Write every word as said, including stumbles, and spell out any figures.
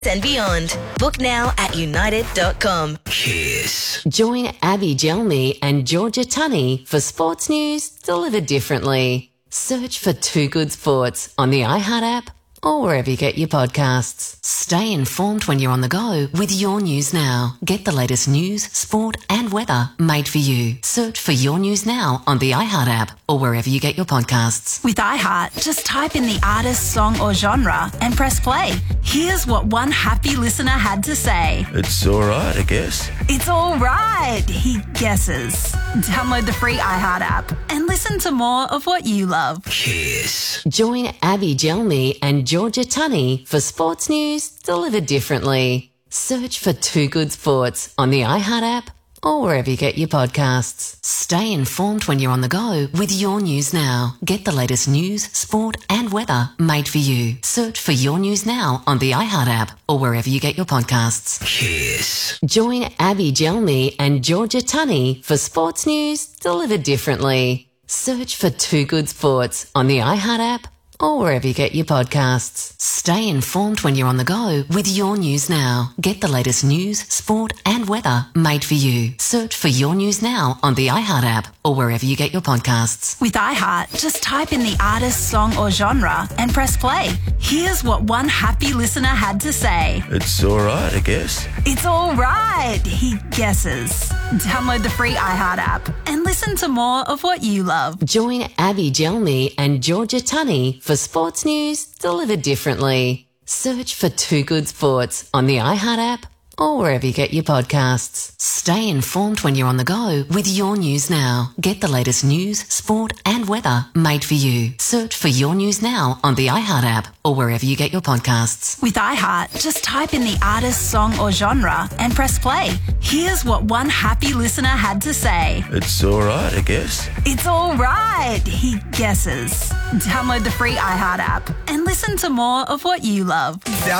and beyond. Book now at united dot com. Kiss. Join Abby Gelmy and Georgia Tunney for sports news delivered differently. Search for Two Good Sports on the iHeart app or wherever you get your podcasts. Stay informed when you're on the go with Your News Now. Get the latest news, sport and weather made for you. Search for Your News Now on the iHeart app or wherever you get your podcasts. With iHeart, just type in the artist, song or genre and press play. Here's what one happy listener had to say. It's all right, I guess. It's all right, he guesses. Download the free iHeart app and listen to more of what you love. Kiss. Join Abby Gelmy and Georgia Tunney for sports news delivered differently. Search for Two Good Sports on the iHeart app or wherever you get your podcasts. Stay informed when you're on the go with Your News Now. Get the latest news, sport and weather made for you. Search for Your News Now on the iHeart app or wherever you get your podcasts. Kiss. Join Abby Gelmy and Georgia Tunney for sports news delivered differently. Search for Two Good Sports on the iHeart app or wherever you get your podcasts. Stay informed when you're on the go with Your News Now. Get the latest news, sport and weather made for you. Search for Your News Now on the iHeart app or wherever you get your podcasts. With iHeart, just type in the artist, song or genre and press play. Here's what one happy listener had to say. It's all right, I guess. It's all right, he guesses. Download the free iHeart app and listen to more of what you love. Join Abby Gelmy and Georgia Tunney for sports news delivered differently. Search for Two Good Sports on the iHeart app or wherever you get your podcasts. Stay informed when you're on the go with Your News Now. Get the latest news, sport and weather made for you. Search for Your News Now on the iHeart app or wherever you get your podcasts. With iHeart, just type in the artist, song or genre and press play. Here's what one happy listener had to say. It's all right, I guess. It's all right, he guesses. Download the free iHeart app and listen to more of what you love.